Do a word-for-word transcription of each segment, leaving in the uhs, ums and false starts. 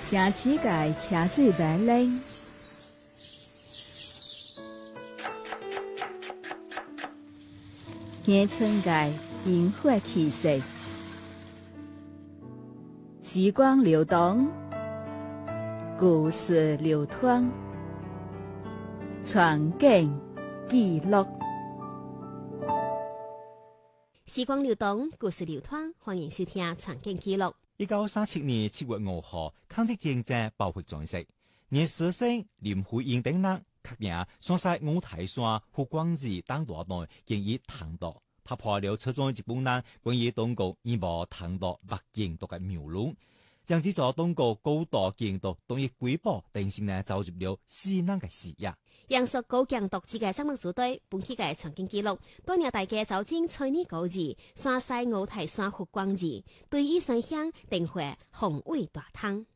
城市界车水马龙，乡村界烟火气息，时光流动，故事流淌，传景记录。 时光流动，故事流淌，欢迎收听《传景记录》。 一九三七年七月五號，抗日戰爭爆發狀勢，葉士生、林惠英等人確認上山五台山福光寺等大內建議唐獨，拍破了初中日本人關於中國依無唐獨或建獨嘅謬論，將之咗中國高度建獨同意規劃，定性呢走入了死人嘅視野。 楊述高強獨自嘅生命組隊，本期嘅曾經記錄，當日大家走進翠泥高寺、山西五台山福光寺，對於生鄉定會宏偉大湯。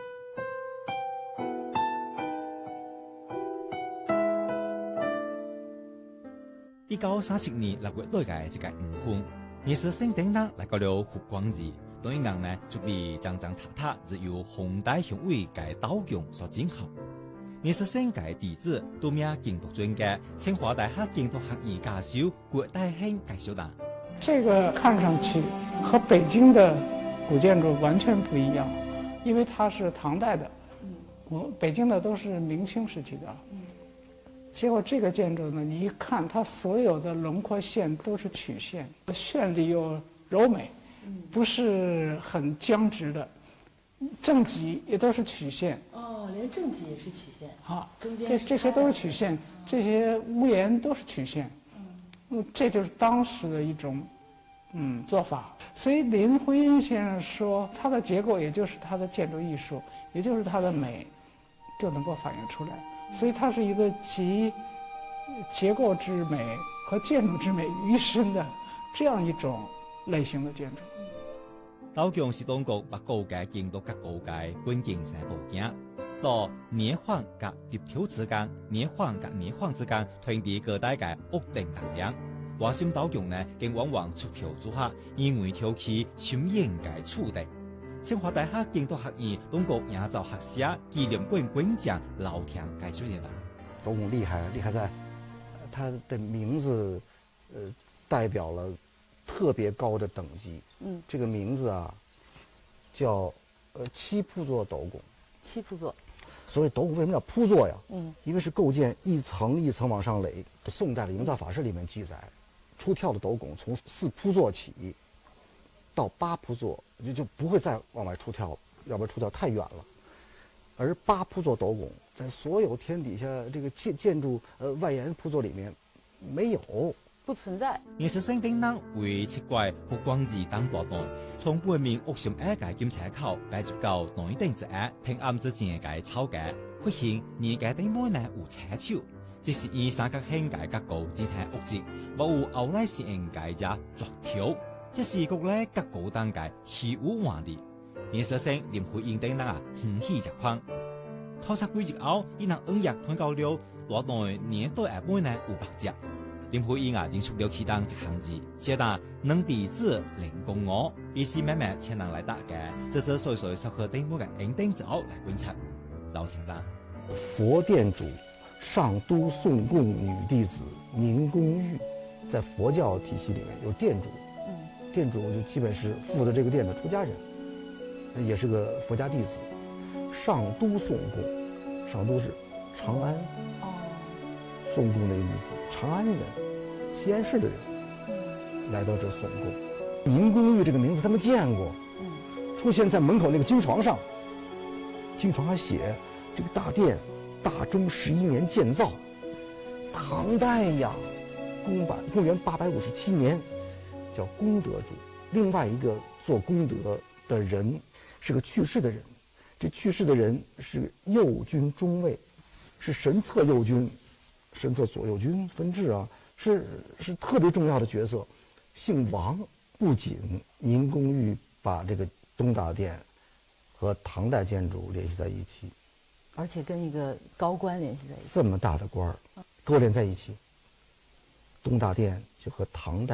一九三七年六月六日嘅一個午後，葉士生等人來到了福光寺，當一人呢就被張張塔塔只有紅帶雄偉嘅道強所整合。葉士生嘅弟子都名建獨專家，清華大學建獨學院教授郭大興介紹啦。 這個看上去和北京的古建築完全不一樣，因為它是唐代的，我北京的都是明清時期的。結果這個建築呢，你一看它所有的輪廓線都是曲線，絢麗又柔美，不是很僵直的。正脊也都是曲線。 哦，連正脊也是曲線。 好， 中間這這些都是曲線，這些屋檐都是曲線。嗯，這就是當時的一種，嗯，做法。所以林徽因先生說，它的結構也就是它的建築藝術，也就是它的美，就能夠反映出來。所以它是一個集結構之美和建築之美於一身的這樣一種類型的建築。 道強是中國把高階建築及高階關鍵性部件，到年晃及立條之間，年晃及年晃之間，團地各大嘅屋頂能量。華心道強呢，更往往出條組合，因為挑起潛演嘅處地。清華大學建築學院中國亞洲學社紀念館館長老田介紹人啦。 道強厲害，厲害在，他的名字，呃，代表了特別高的等級。嗯，這個名字啊，叫呃七鋪座斗拱。 七鋪座。 所謂斗拱為什麼叫鋪座呀？ 嗯，因為是構建一層一層往上壘。宋代的營造法式裡面記載，出跳的斗拱從四鋪座起，到八鋪座就就不會再往外出跳，要不然出跳太遠了。而八鋪座斗拱在所有天底下這個建建築呃外延鋪座裡面沒有。 不存在。 葉士生等人為七怪福光寺等大內，從背面屋上一個檢查口來接到內定之下，平暗之間嘅草架，發現二個頂帽呢有扯手，即是以三角形嘅結構展開屋脊，冇有後來是應該只鑿條，即是國內結構當嘅虛無原理。葉士生林惠英等人啊，歡喜實況。考察幾日後，伊能五日通到了大內年代嘅帽呢有百隻。林惠英啊，認出了其他一項字，寫得能弟子靈公我，意思慢慢才能來打嘅，這這歲歲十個頂帽嘅應定之後來觀察。老田啦， 佛殿主上都宋貢女弟子寧公玉，在佛教體系裡面有殿主，嗯，殿主就基本是負責這個殿的出家人，也是個佛家弟子。上都宋貢，上都是長安。宋貢的女子，長安人，西安市的人，來到這宋貢。寧公玉這個名字他們見過，出現在門口那個經床上，經床還寫這個大殿，大中十一年建造，唐代呀，公版公元八百五十七年，叫功德主。另外一個做功德的人是個去世的人，這去世的人是右軍中尉，是神策右軍。神策左右軍分治啊，是是特別重要的角色，姓王。不僅寧公玉把這個東大殿和唐代建築聯繫在一起， 而且跟一個高官聯繫在一起， 這麼大的官兒勾連在一起，東大殿就和唐代